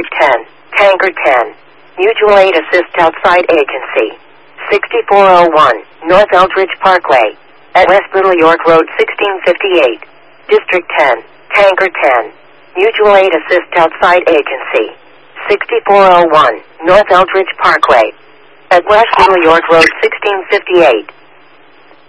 District 10, Tanker 10. Mutual Aid Assist Outside Agency. 6401, North Eldridge Parkway. At West Little York Road 1658. District 10, Tanker 10. Mutual Aid Assist Outside Agency. 6401, North Eldridge Parkway. At West Little York Road 1658.